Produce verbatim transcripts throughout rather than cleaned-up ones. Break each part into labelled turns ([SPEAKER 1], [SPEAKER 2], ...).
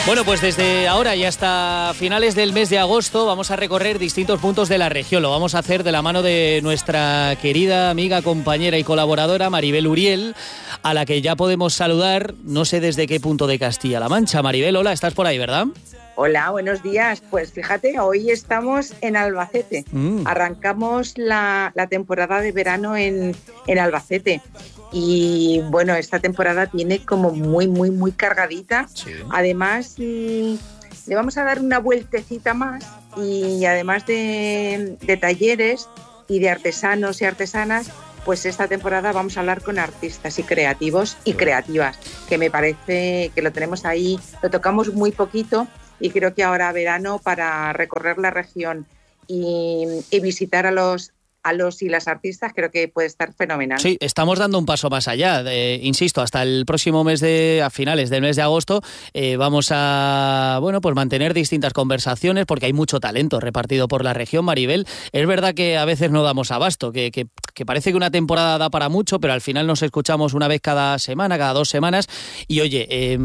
[SPEAKER 1] Bueno, pues desde ahora y hasta finales del mes de agosto vamos a recorrer distintos puntos de la región. Lo vamos a hacer de la mano de nuestra querida amiga, compañera y colaboradora Maribel Uriel, a la que ya podemos saludar, no sé desde qué punto de Castilla-La Mancha. Maribel, hola, estás por ahí, ¿verdad?
[SPEAKER 2] Hola, buenos días. Pues fíjate, hoy estamos en Albacete. Mm. Arrancamos la, la temporada de verano en, en Albacete. Y bueno, esta temporada tiene como muy, muy, muy cargadita. Sí. Además, mmm, le vamos a dar una vueltecita más y además de, de talleres y de artesanos y artesanas, pues esta temporada vamos a hablar con artistas y creativos y creativas, que me parece que lo tenemos ahí, lo tocamos muy poquito y creo que ahora verano para recorrer la región y, y visitar a los a los y las artistas creo que puede estar fenomenal.
[SPEAKER 1] Sí, estamos dando un paso más allá. Eh, insisto, hasta el próximo mes de, a finales del mes de agosto, eh, vamos a, bueno, pues mantener distintas conversaciones porque hay mucho talento repartido por la región, Maribel. Es verdad que a veces no damos abasto, que, que, que parece que una temporada da para mucho, pero al final nos escuchamos una vez cada semana, cada dos semanas. Y oye, eh,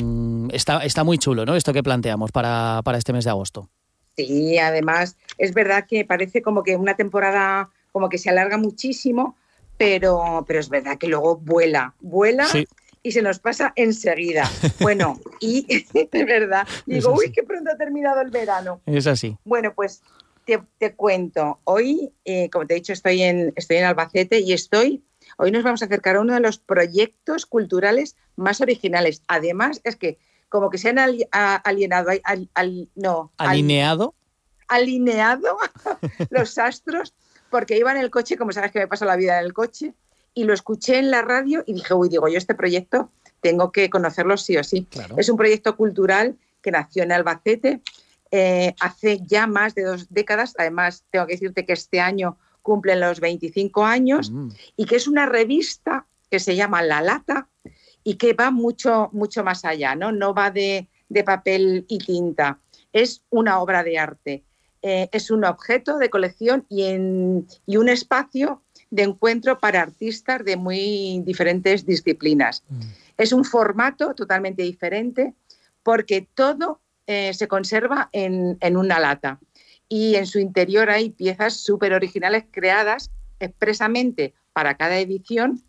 [SPEAKER 1] está, está muy chulo, ¿no? Esto que planteamos para, para este mes de agosto.
[SPEAKER 2] Sí, además es verdad que parece como que una temporada como que se alarga muchísimo, pero, pero es verdad que luego vuela, vuela sí. Y se nos pasa enseguida. Bueno, y de verdad, digo, uy, qué pronto ha terminado el verano.
[SPEAKER 1] Es así.
[SPEAKER 2] Bueno, pues te, te cuento, hoy, eh, como te he dicho, estoy en, estoy en Albacete y estoy, hoy nos vamos a acercar a uno de los proyectos culturales más originales. Además, es que como que se han ali- alienado, al, al, no,
[SPEAKER 1] alineado,
[SPEAKER 2] al, alineado los astros, porque iba en el coche, como sabes que me paso la vida en el coche, y lo escuché en la radio y dije, uy, digo, yo este proyecto tengo que conocerlo sí o sí. Claro. Es un proyecto cultural que nació en Albacete eh, hace ya más de dos décadas, además tengo que decirte que este año cumplen los veinticinco años, mm. y que es una revista que se llama La Lata, y que va mucho, mucho más allá, ¿no? No va de, de papel y tinta, es una obra de arte, eh, es un objeto de colección y, en, y un espacio de encuentro para artistas de muy diferentes disciplinas. Mm. Es un formato totalmente diferente porque todo eh, se conserva en, en una lata y en su interior hay piezas súper originales creadas expresamente para cada edición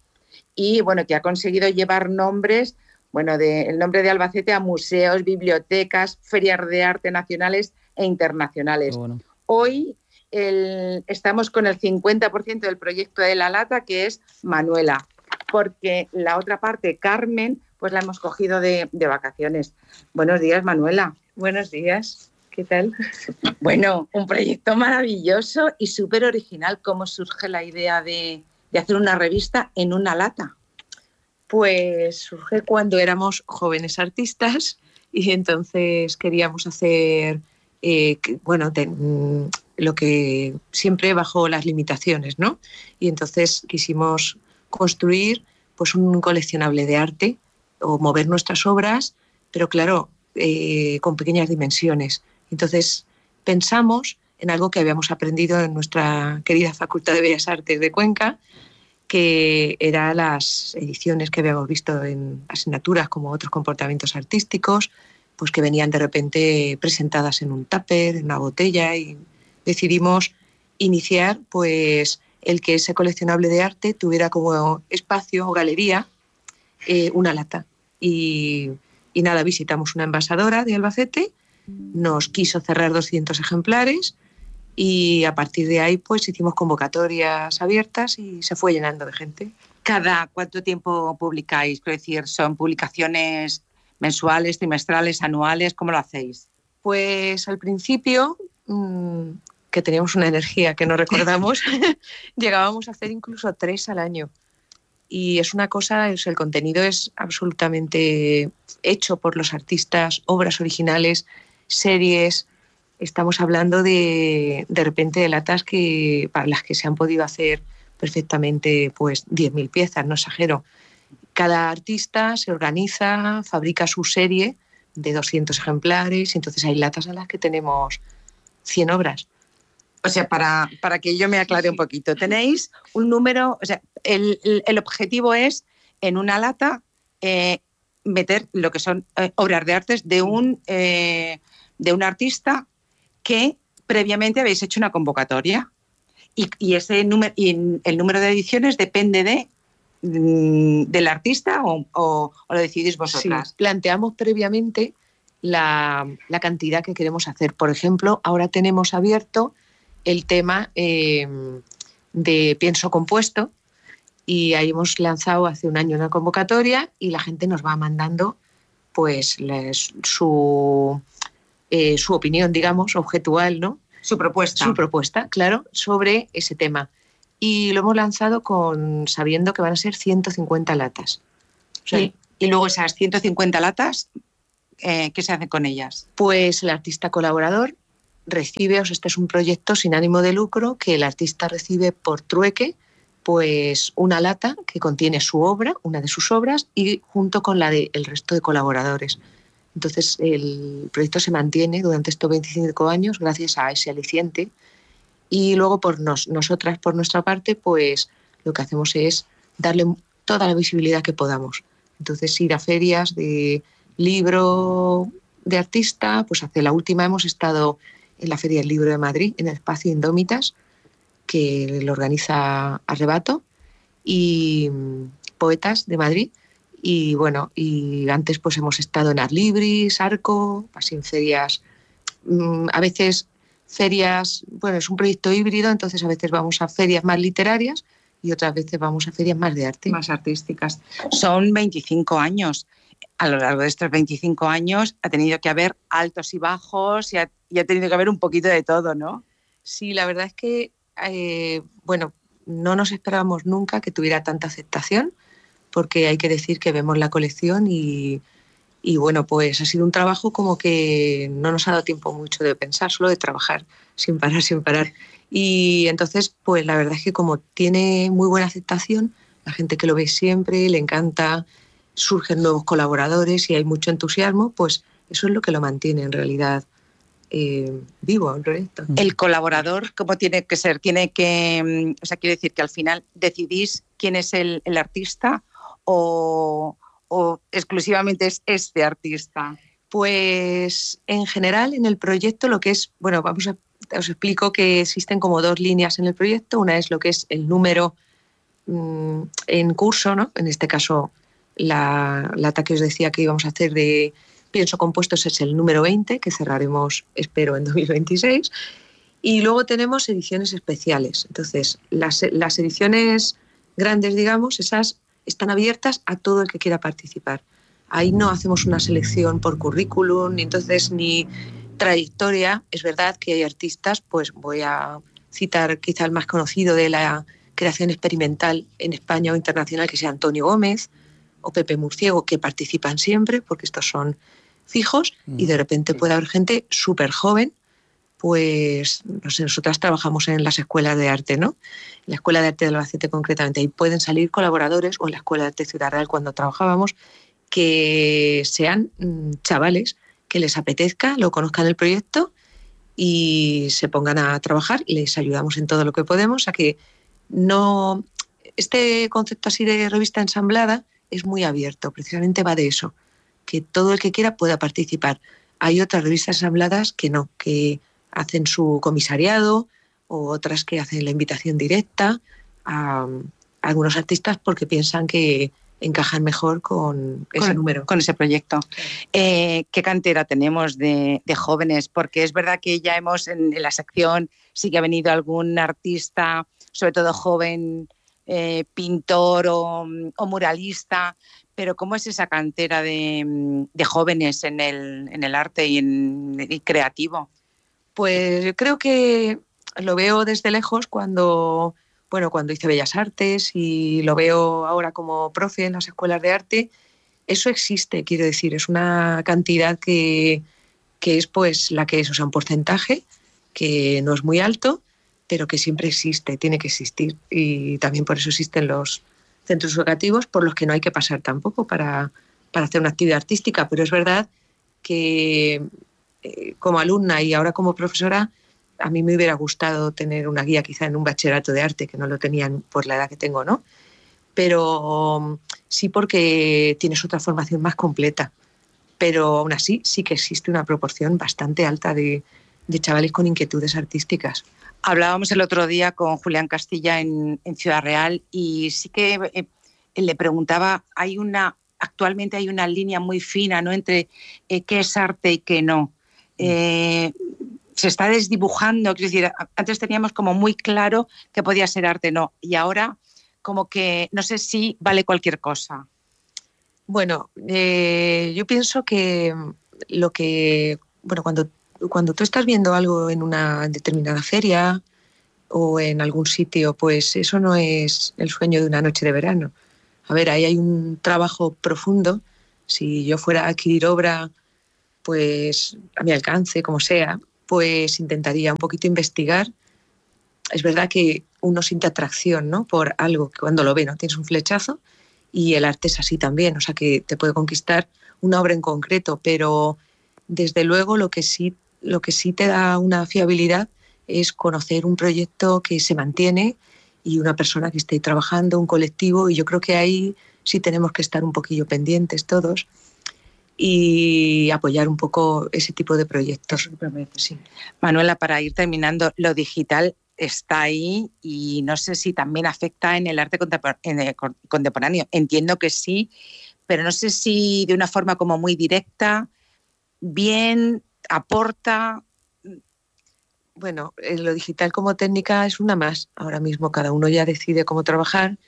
[SPEAKER 2] y bueno, que ha conseguido llevar nombres, bueno, de, el nombre de Albacete a museos, bibliotecas, ferias de arte nacionales e internacionales. Bueno. Hoy el, estamos con el cincuenta por ciento del proyecto de La Lata, que es Manuela, porque la otra parte, Carmen, pues la hemos cogido de, de vacaciones. Buenos días, Manuela.
[SPEAKER 3] Buenos días. ¿Qué tal?
[SPEAKER 2] Bueno, un proyecto maravilloso y súper original. ¿Cómo surge la idea de... de hacer una revista en una lata?
[SPEAKER 3] Pues surge cuando éramos jóvenes artistas y entonces queríamos hacer, eh, bueno, te, lo que siempre bajo las limitaciones, ¿no? Y entonces quisimos construir pues un coleccionable de arte o mover nuestras obras, pero claro, eh, con pequeñas dimensiones. Entonces pensamos en algo que habíamos aprendido en nuestra querida Facultad de Bellas Artes de Cuenca, que eran las ediciones que habíamos visto en asignaturas como otros comportamientos artísticos, pues que venían de repente presentadas en un tupper, en una botella, y decidimos iniciar pues el que ese coleccionable de arte tuviera como espacio o galería eh, una lata. Y, y nada, visitamos una envasadora de Albacete, nos quiso cerrar doscientos ejemplares, y a partir de ahí pues hicimos convocatorias abiertas y se fue llenando de gente.
[SPEAKER 2] ¿Cada cuánto tiempo publicáis? Quiero decir, ¿son publicaciones mensuales, trimestrales, anuales? ¿Cómo lo hacéis?
[SPEAKER 3] Pues al principio, mmm, que teníamos una energía que no recordamos, llegábamos a hacer incluso tres al año. Y es una cosa, es, el contenido es absolutamente hecho por los artistas, obras originales, series. Estamos hablando de, de repente de latas que, para las que se han podido hacer perfectamente pues diez mil piezas, no exagero. Cada artista se organiza, fabrica su serie de doscientos ejemplares, y entonces hay latas en las que tenemos cien obras.
[SPEAKER 2] O sea, para, para que yo me aclare un poquito, tenéis un número, o sea, el, el, el objetivo es en una lata eh, meter lo que son eh, obras de artes de un, eh, de un artista que previamente habéis hecho una convocatoria. Y, y, ese número, y el número de ediciones depende de, mm, del artista o, o, o lo decidís vosotras.
[SPEAKER 3] Sí, planteamos previamente la, la cantidad que queremos hacer. Por ejemplo, ahora tenemos abierto el tema eh, de pienso compuesto y ahí hemos lanzado hace un año una convocatoria y la gente nos va mandando pues les, su, eh, su opinión, digamos, objetual, ¿no?
[SPEAKER 2] Su propuesta.
[SPEAKER 3] Su propuesta, claro, sobre ese tema. Y lo hemos lanzado con sabiendo que van a ser ciento cincuenta latas.
[SPEAKER 2] O sea, y, y luego esas ciento cincuenta latas, eh, ¿qué se hace con ellas?
[SPEAKER 3] Pues el artista colaborador recibe, o sea, este es un proyecto sin ánimo de lucro, que el artista recibe por trueque pues una lata que contiene su obra, una de sus obras, y junto con la del resto de colaboradores. Entonces, el proyecto se mantiene durante estos veinticinco años gracias a ese aliciente. Y luego, por nos, nosotras, por nuestra parte, pues lo que hacemos es darle toda la visibilidad que podamos. Entonces, ir a ferias de libro de artista, pues hace la última hemos estado en la Feria del Libro de Madrid, en el espacio Indómitas, que lo organiza Arrebato, y Poetas de Madrid. Y bueno, y antes pues hemos estado en Arlibris, Arco, así en ferias, mmm, a veces ferias, bueno, es un proyecto híbrido, entonces a veces vamos a ferias más literarias y otras veces vamos a ferias más de arte.
[SPEAKER 2] Más artísticas. Son veinticinco años. A lo largo de estos veinticinco años ha tenido que haber altos y bajos y ha, y ha tenido que haber un poquito de todo, ¿no?
[SPEAKER 3] Sí, la verdad es que, eh, bueno, no nos esperábamos nunca que tuviera tanta aceptación, porque hay que decir que vemos la colección y, y bueno, pues ha sido un trabajo como que no nos ha dado tiempo mucho de pensar, solo de trabajar sin parar, sin parar. Y entonces, pues la verdad es que como tiene muy buena aceptación, la gente que lo ve siempre, le encanta, surgen nuevos colaboradores y hay mucho entusiasmo, pues eso es lo que lo mantiene en realidad eh, vivo el proyecto.
[SPEAKER 2] El colaborador, ¿cómo tiene que ser? Tiene que, o sea, quiere decir que al final decidís quién es el, el artista o, o exclusivamente es este artista.
[SPEAKER 3] Pues en general en el proyecto lo que es, bueno, vamos a, os explico que existen como dos líneas en el proyecto. Una es lo que es el número mmm, en curso, ¿no? En este caso la lata que os decía que íbamos a hacer de pienso compuestos es el número veinte, que cerraremos, espero, en dos mil veintiséis. Y luego tenemos ediciones especiales. Entonces, las, las ediciones grandes, digamos, esas están abiertas a todo el que quiera participar. Ahí no hacemos una selección por currículum, ni entonces ni trayectoria. Es verdad que hay artistas, pues voy a citar quizá el más conocido de la creación experimental en España o internacional, que sea Antonio Gómez o Pepe Murciego, que participan siempre, porque estos son fijos, y de repente puede haber gente súper joven. Pues no sé, nosotras trabajamos en las escuelas de arte, ¿no? En la Escuela de Arte de Albacete concretamente, y pueden salir colaboradores, o en la Escuela de Arte Ciudad Real cuando trabajábamos, que sean mmm, chavales que les apetezca, lo conozcan el proyecto y se pongan a trabajar. Les ayudamos en todo lo que podemos a que no... Este concepto así de revista ensamblada es muy abierto, precisamente va de eso, que todo el que quiera pueda participar. Hay otras revistas ensambladas que no, que hacen su comisariado, o otras que hacen la invitación directa a, a algunos artistas porque piensan que encajan mejor con ese
[SPEAKER 2] con,
[SPEAKER 3] número.
[SPEAKER 2] Con ese proyecto. Eh, ¿Qué cantera tenemos de, de jóvenes? Porque es verdad que ya hemos, en, en la sección, sí que ha venido algún artista, sobre todo joven, eh, pintor o, o muralista, pero ¿cómo es esa cantera de, de jóvenes en el, en el arte y, en, y creativo?
[SPEAKER 3] Pues yo creo que lo veo desde lejos cuando, bueno, cuando hice Bellas Artes, y lo veo ahora como profe en las escuelas de arte. Eso existe, quiero decir, es una cantidad que, que es pues la que es, o sea, un porcentaje que no es muy alto, pero que siempre existe, tiene que existir, y también por eso existen los centros educativos por los que no hay que pasar tampoco para, para hacer una actividad artística. Pero es verdad que eh, como alumna y ahora como profesora, a mí me hubiera gustado tener una guía quizá en un bachillerato de arte, que no lo tenían por la edad que tengo, ¿no? Pero sí porque tienes otra formación más completa. Pero aún así sí que existe una proporción bastante alta de, de chavales con inquietudes artísticas.
[SPEAKER 2] Hablábamos el otro día con Julián Castilla en, en Ciudad Real y sí que eh, le preguntaba, hay una, actualmente hay una línea muy fina, ¿no?, entre eh, qué es arte y qué no. Eh, se está desdibujando, quiero decir, antes teníamos como muy claro que podía ser arte, no, y ahora como que no sé si vale cualquier cosa.
[SPEAKER 3] Bueno, eh, yo pienso que lo que, bueno, cuando, cuando tú estás viendo algo en una determinada feria o en algún sitio, pues eso no es el sueño de una noche de verano. A ver, ahí hay un trabajo profundo. Si yo fuera a adquirir obra, pues a mi alcance, como sea, pues intentaría un poquito investigar. Es verdad que uno siente atracción, ¿no?, por algo que cuando lo ve, ¿no?, tienes un flechazo. Y el arte es así también, o sea que te puede conquistar una obra en concreto, pero desde luego lo que sí, lo que sí te da una fiabilidad es conocer un proyecto que se mantiene y una persona que esté trabajando, un colectivo, y yo creo que ahí sí tenemos que estar un poquillo pendientes todos y apoyar un poco ese tipo de proyectos.
[SPEAKER 2] Sí. Manuela, para ir terminando, lo digital está ahí y no sé si también afecta en el arte contemporáneo. Entiendo que sí, pero no sé si de una forma como muy directa, bien, aporta.
[SPEAKER 3] Bueno, lo digital como técnica es una más. Ahora mismo cada uno ya decide cómo trabajar.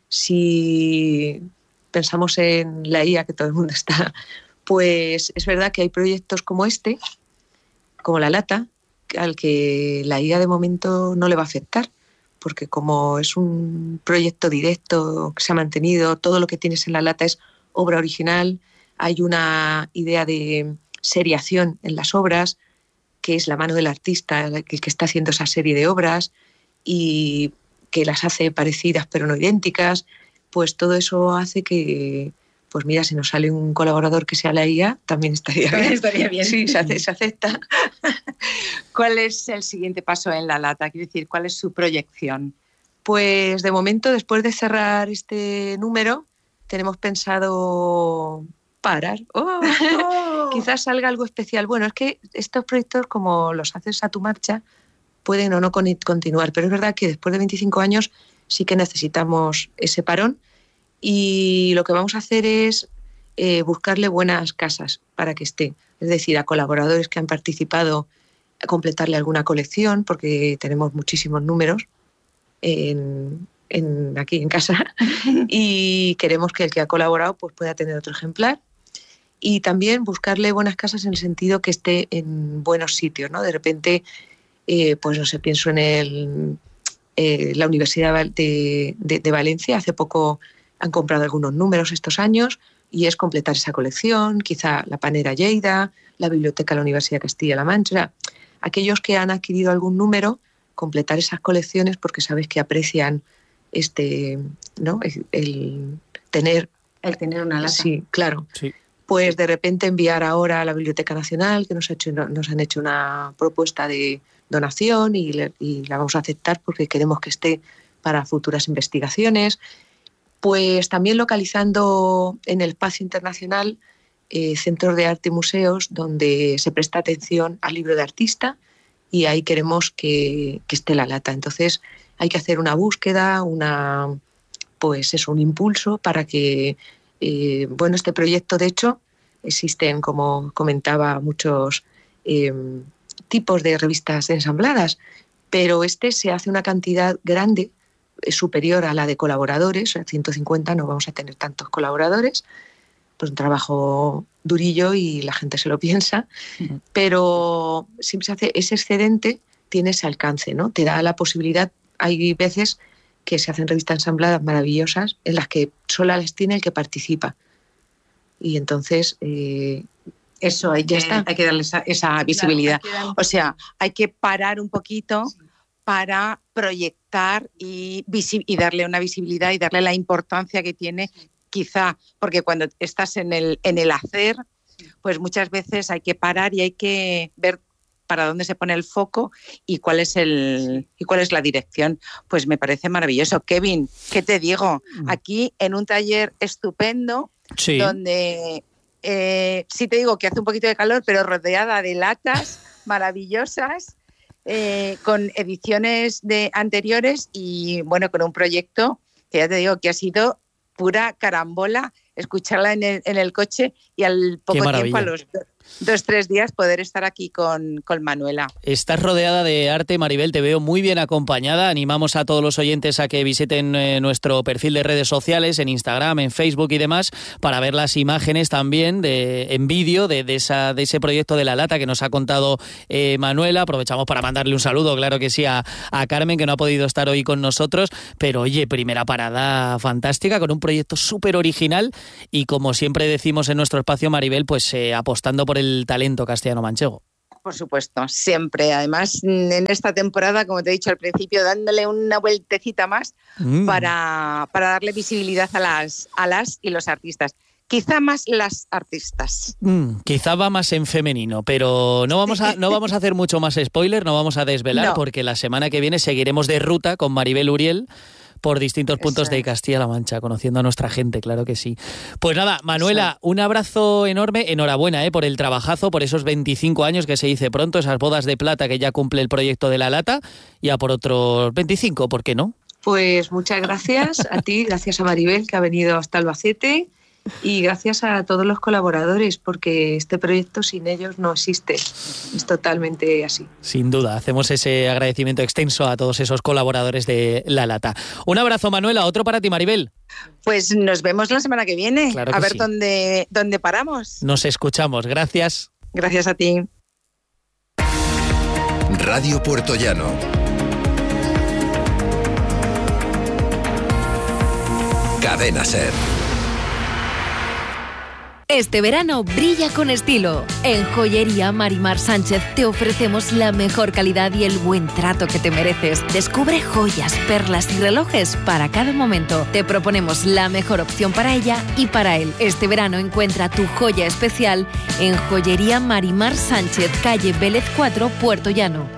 [SPEAKER 3] Si pensamos en la I A, que todo el mundo está, pues es verdad que hay proyectos como este, como La Lata, al que la I A de momento no le va a afectar, porque como es un proyecto directo que se ha mantenido, todo lo que tienes en La Lata es obra original, hay una idea de seriación en las obras, que es la mano del artista el que está haciendo esa serie de obras y que las hace parecidas pero no idénticas, pues todo eso hace que, pues mira, si nos sale un colaborador que sea la I A, también estaría
[SPEAKER 2] también
[SPEAKER 3] bien.
[SPEAKER 2] Estaría bien.
[SPEAKER 3] Sí, se, hace, se acepta.
[SPEAKER 2] ¿Cuál es el siguiente paso en La Lata? Quiero decir, ¿cuál es su proyección?
[SPEAKER 3] Pues de momento, después de cerrar este número, tenemos pensado parar. Oh, oh. Quizás salga algo especial. Bueno, es que estos proyectos, como los haces a tu marcha, pueden o no continuar, pero es verdad que después de veinticinco años sí que necesitamos ese parón. Y lo que vamos a hacer es eh, buscarle buenas casas para que esté. Es decir, a colaboradores que han participado, a completarle alguna colección, porque tenemos muchísimos números en, en, aquí en casa y queremos que el que ha colaborado pues, pueda tener otro ejemplar. Y también buscarle buenas casas en el sentido que esté en buenos sitios, ¿no? De repente, eh, pues no sé, pienso en el, eh, la Universidad de, de, de Valencia. Hace poco han comprado algunos números estos años y es completar esa colección, quizá la Panera Lleida, la Biblioteca de la Universidad de Castilla-La Mancha. Aquellos que han adquirido algún número, completar esas colecciones porque sabes que aprecian este, ¿no? el, el tener...
[SPEAKER 2] El tener una lata.
[SPEAKER 3] Sí, claro.
[SPEAKER 1] Sí.
[SPEAKER 3] Pues de repente enviar ahora a la Biblioteca Nacional, que nos, ha hecho, nos han hecho una propuesta de donación y, le, y la vamos a aceptar porque queremos que esté para futuras investigaciones. Pues también localizando en el espacio internacional eh, centros de arte y museos donde se presta atención al libro de artista y ahí queremos que, que esté La Lata. Entonces hay que hacer una búsqueda, una, pues eso, un impulso para que, eh, bueno, este proyecto de hecho existen, como comentaba, muchos eh, tipos de revistas ensambladas, pero este se hace una cantidad grande, es superior a la de colaboradores, a ciento cincuenta no vamos a tener tantos colaboradores, pues un trabajo durillo y la gente se lo piensa, uh-huh. Pero siempre se hace ese excedente, tiene ese alcance, ¿no? Te da la posibilidad, hay veces que se hacen revistas ensambladas maravillosas en las que solo las tiene el que participa. Y entonces... Eh,
[SPEAKER 2] Eso, hay,
[SPEAKER 3] ya
[SPEAKER 2] que,
[SPEAKER 3] está.
[SPEAKER 2] hay que darle esa, esa visibilidad. Claro, dar... O sea, hay que parar un poquito... Sí. Para proyectar y, visi- y darle una visibilidad y darle la importancia que tiene, quizá, porque cuando estás en el, en el hacer, pues muchas veces hay que parar y hay que ver para dónde se pone el foco y cuál es el y cuál es la dirección. Pues me parece maravilloso. Kevin, ¿qué te digo? Aquí en un taller estupendo, sí. donde eh, sí te digo que hace un poquito de calor, pero rodeada de latas maravillosas, eh, con ediciones de anteriores y bueno, con un proyecto que ya te digo que ha sido pura carambola, escucharla en el, en el coche y al poco tiempo, a los dos, tres días, poder estar aquí con, con Manuela.
[SPEAKER 1] Estás rodeada de arte, Maribel, te veo muy bien acompañada. Animamos a todos los oyentes a que visiten eh, nuestro perfil de redes sociales, en Instagram, en Facebook y demás, para ver las imágenes también de, en vídeo de, de, esa, de ese proyecto de La Lata que nos ha contado eh, Manuela. Aprovechamos para mandarle un saludo, claro que sí, a, a Carmen, que no ha podido estar hoy con nosotros, pero oye, primera parada fantástica, con un proyecto súper original y, como siempre decimos en nuestro espacio, Maribel, pues eh, apostando por el talento castellano-manchego.
[SPEAKER 2] Por supuesto, siempre. Además, en esta temporada, como te he dicho al principio, dándole una vueltecita más mm. para, para darle visibilidad a las, a las y los artistas. Quizá más las artistas.
[SPEAKER 1] Mm, quizá va más en femenino, pero no vamos a, no vamos a hacer mucho más spoiler, no vamos a desvelar, no. porque la semana que viene seguiremos de ruta con Maribel Uriel por distintos puntos Eso. de Castilla-La Mancha, conociendo a nuestra gente, claro que sí. Pues nada, Manuela, Eso. un abrazo enorme, enhorabuena eh, por el trabajazo, por esos veinticinco años que se dice pronto, esas bodas de plata que ya cumple el proyecto de La Lata, y a por otros veinticinco, ¿por qué no?
[SPEAKER 3] Pues muchas gracias a ti, gracias a Maribel, que ha venido hasta Albacete, y gracias a todos los colaboradores, porque este proyecto sin ellos no existe. Es totalmente así.
[SPEAKER 1] Sin duda, hacemos ese agradecimiento extenso a todos esos colaboradores de La Lata. Un abrazo, Manuela, otro para ti, Maribel.
[SPEAKER 2] Pues nos vemos la semana que viene,
[SPEAKER 1] claro que
[SPEAKER 2] a ver
[SPEAKER 1] sí.
[SPEAKER 2] dónde, dónde paramos.
[SPEAKER 1] Nos escuchamos, gracias.
[SPEAKER 2] Gracias a ti.
[SPEAKER 4] Radio Puertollano. Cadena SER.
[SPEAKER 5] Este verano brilla con estilo. En Joyería Marimar Sánchez te ofrecemos la mejor calidad y el buen trato que te mereces. Descubre joyas, perlas y relojes para cada momento. Te proponemos la mejor opción para ella y para él. Este verano encuentra tu joya especial en Joyería Marimar Sánchez, calle Vélez cuatro, Puerto Llano.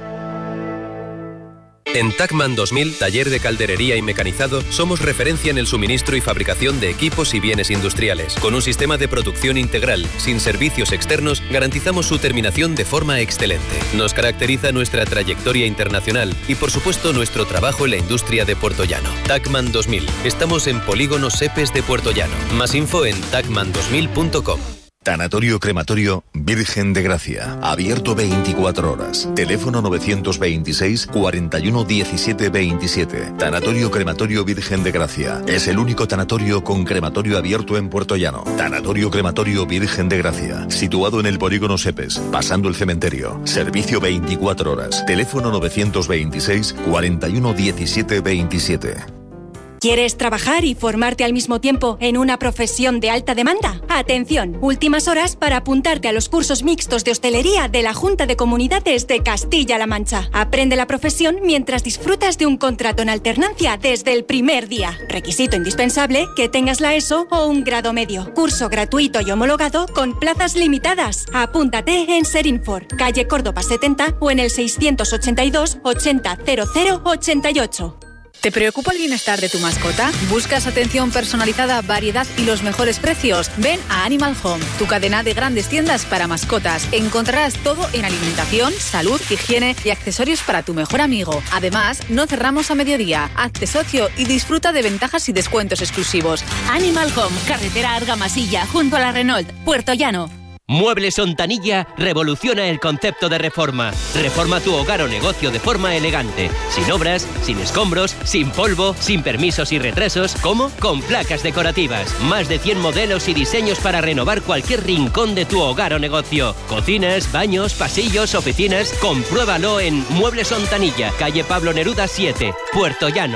[SPEAKER 6] En Tacman dos mil, taller de calderería y mecanizado, somos referencia en el suministro y fabricación de equipos y bienes industriales. Con un sistema de producción integral, sin servicios externos, garantizamos su terminación de forma excelente. Nos caracteriza nuestra trayectoria internacional y, por supuesto, nuestro trabajo en la industria de Puerto Llano. Tacman dos mil. Estamos en Polígono Sepes de Puerto Llano. Más info en tacman dos mil punto com.
[SPEAKER 4] Tanatorio Crematorio Virgen de Gracia. Abierto veinticuatro horas. Teléfono novecientos veintiséis, cuarenta y uno, diecisiete, veintisiete. Tanatorio Crematorio Virgen de Gracia. Es el único tanatorio con crematorio abierto en Puerto Llano. Tanatorio Crematorio Virgen de Gracia. Situado en el Polígono Sepes, pasando el cementerio. Servicio veinticuatro horas. Teléfono novecientos veintiséis, cuarenta y uno, diecisiete, veintisiete.
[SPEAKER 7] ¿Quieres trabajar y formarte al mismo tiempo en una profesión de alta demanda? Atención, últimas horas para apuntarte a los cursos mixtos de hostelería de la Junta de Comunidades de Castilla-La Mancha. Aprende la profesión mientras disfrutas de un contrato en alternancia desde el primer día. Requisito indispensable, que tengas la ESO o un grado medio. Curso gratuito y homologado con plazas limitadas. Apúntate en Serinfor, calle Córdoba setenta o en el seiscientos ochenta y dos, ochenta, cero cero, ochenta y ocho.
[SPEAKER 8] ¿Te preocupa el bienestar de tu mascota? ¿Buscas atención personalizada, variedad y los mejores precios? Ven a Animal Home, tu cadena de grandes tiendas para mascotas. Encontrarás todo en alimentación, salud, higiene y accesorios para tu mejor amigo. Además, no cerramos a mediodía. Hazte socio y disfruta de ventajas y descuentos exclusivos.
[SPEAKER 9] Animal Home, carretera Argamasilla, junto a la Renault, Puerto Llano.
[SPEAKER 10] Muebles Ontanilla revoluciona el concepto de reforma. Reforma tu hogar o negocio de forma elegante. Sin obras, sin escombros, sin polvo, sin permisos y retrasos. ¿Cómo? Con placas decorativas. Más de cien modelos y diseños para renovar cualquier rincón de tu hogar o negocio. Cocinas, baños, pasillos, oficinas. Compruébalo en Muebles Ontanilla, calle Pablo Neruda siete, Puerto Llano.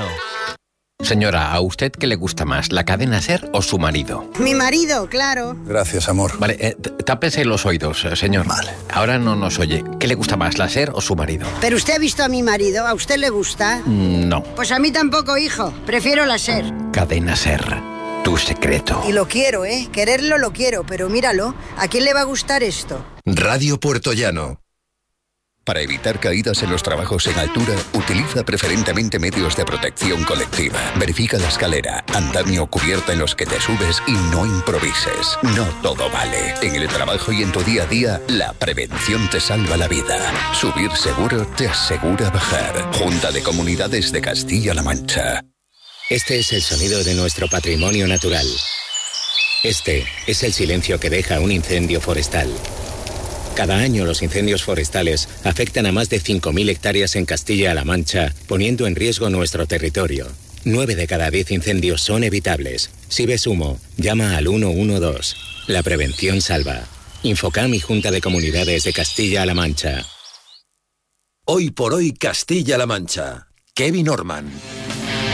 [SPEAKER 11] Señora, ¿a usted qué le gusta más, la cadena SER o su marido?
[SPEAKER 12] Mi marido, claro.
[SPEAKER 11] Gracias, amor. Vale, eh, tápese los oídos, señor. Vale. Ahora no nos oye. ¿Qué le gusta más, la SER o su marido?
[SPEAKER 12] ¿Pero usted ha visto a mi marido? ¿A usted le gusta?
[SPEAKER 11] Mm, no.
[SPEAKER 12] Pues a mí tampoco, hijo. Prefiero la SER.
[SPEAKER 11] Cadena SER, tu secreto.
[SPEAKER 12] Y lo quiero, ¿eh? Quererlo lo quiero, pero míralo. ¿A quién le va a gustar esto?
[SPEAKER 4] Radio Puerto Llano.
[SPEAKER 13] Para evitar caídas en los trabajos en altura, utiliza preferentemente medios de protección colectiva. Verifica la escalera, andamio o cubierta en los que te subes y no improvises. No todo vale. En el trabajo y en tu día a día, la prevención te salva la vida. Subir seguro te asegura bajar. Junta de Comunidades de Castilla-La Mancha.
[SPEAKER 14] Este es el sonido de nuestro patrimonio natural. Este es el silencio que deja un incendio forestal. Cada año los incendios forestales afectan a más de cinco mil hectáreas en Castilla-La Mancha, poniendo en riesgo nuestro territorio. nueve de cada diez incendios son evitables. Si ves humo, llama al uno uno dos. La prevención salva. Infocam y Junta de Comunidades de Castilla-La Mancha.
[SPEAKER 15] Hoy por hoy Castilla-La Mancha. Kevin Orman.